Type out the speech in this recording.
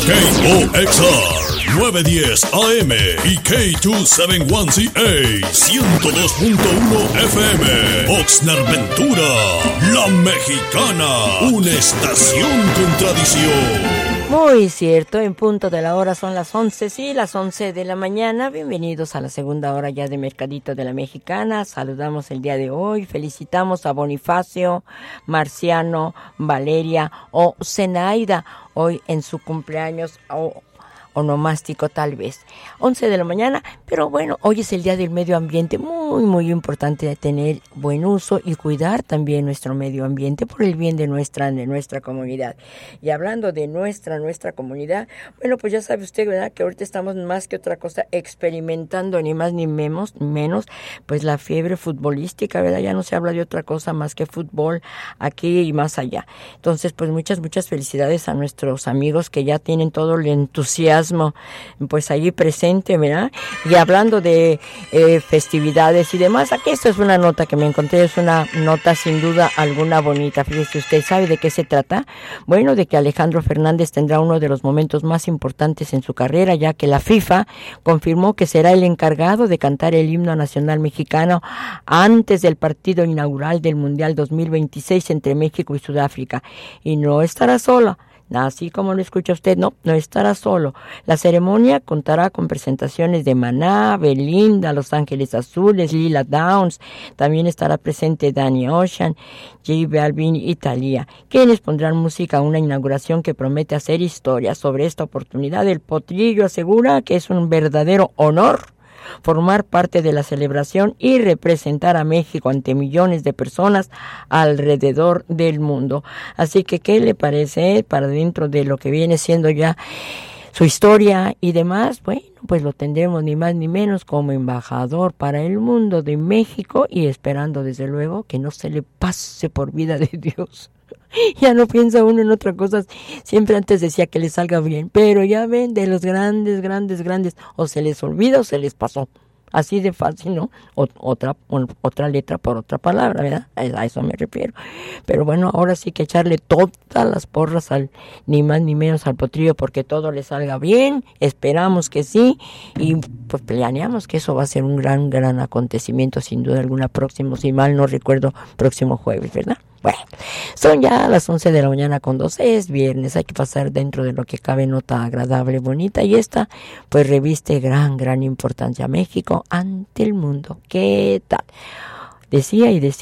KOXR 910 AM y K271CA 102.1 FM. Oxnard Ventura, La Mexicana, una estación con tradición. Muy cierto, en punto de la hora son las 11, sí, las 11 de la mañana. Bienvenidos a la segunda hora ya de Mercadito de la Mexicana. Saludamos el día de hoy, felicitamos a Bonifacio, Marciano, Valeria o Zenaida, hoy en su cumpleaños onomástico tal vez. 11 de la mañana, pero bueno, hoy es el día del medio ambiente, muy importante de tener buen uso y cuidar también nuestro medio ambiente por el bien de nuestra comunidad. Y hablando de nuestra comunidad, bueno, pues ya sabe usted, ¿verdad?, que ahorita estamos más que otra cosa experimentando ni más ni menos, pues la fiebre futbolística, ¿verdad? Ya no se habla de otra cosa más que fútbol aquí y más allá. Entonces, pues muchas felicidades a nuestros amigos que ya tienen todo el entusiasmo pues allí presente, ¿verdad? Y hablando de festividades y demás, aquí esto es una nota que me encontré, es una nota sin duda alguna bonita. Fíjese usted, ¿sabe de qué se trata? Bueno, de que Alejandro Fernández tendrá uno de los momentos más importantes en su carrera, ya que la FIFA confirmó que será el encargado de cantar el himno nacional mexicano antes del partido inaugural del Mundial 2026 entre México y Sudáfrica. Y no estará solo. Así como lo escucha usted, no estará solo. La ceremonia contará con presentaciones de Maná, Belinda, Los Ángeles Azules, Lila Downs. También estará presente Danny Ocean, J Balvin y Thalía, quienes pondrán música a una inauguración que promete hacer historia. Sobre esta oportunidad, el Potrillo asegura que es un verdadero honor formar parte de la celebración y representar a México ante millones de personas alrededor del mundo. Así que, ¿qué le parece para dentro de lo que viene siendo ya su historia y demás? Bueno, pues lo tendremos ni más ni menos como embajador para el mundo de México y esperando desde luego que no se le pase por vida de Dios. Ya no piensa uno en otra cosa, siempre antes decía que le salga bien, pero ya ven, de los grandes, o se les olvida o se les pasó. Así de fácil, ¿no? Otra letra por otra palabra, ¿verdad? A eso me refiero. Pero bueno, ahora sí que echarle todas las porras ni más ni menos al Potrillo, porque todo le salga bien, esperamos que sí, y pues planeamos que eso va a ser un gran acontecimiento, sin duda alguna, próximo, si mal no recuerdo, próximo jueves, ¿verdad? Bueno, son ya las 11 de la mañana con 12, es viernes, hay que pasar dentro de lo que cabe nota agradable, bonita, y esta pues reviste gran importancia a México ante el mundo. ¿Qué tal? Decía